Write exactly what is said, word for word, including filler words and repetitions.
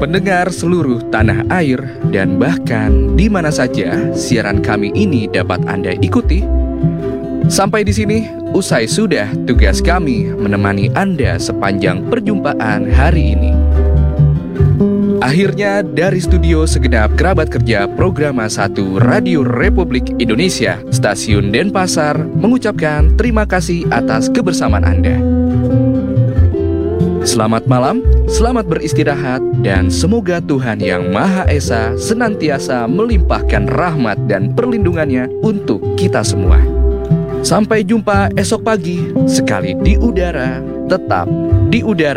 Pendengar seluruh tanah air dan bahkan di mana saja siaran kami ini dapat Anda ikuti. Sampai di sini, usai sudah tugas kami menemani Anda sepanjang perjumpaan hari ini. Akhirnya dari studio segenap kerabat kerja Programa satu Radio Republik Indonesia, Stasiun Denpasar, mengucapkan terima kasih atas kebersamaan Anda. Selamat malam, selamat beristirahat, dan semoga Tuhan Yang Maha Esa senantiasa melimpahkan rahmat dan perlindungannya untuk kita semua. Sampai jumpa esok pagi, sekali di udara, tetap di udara.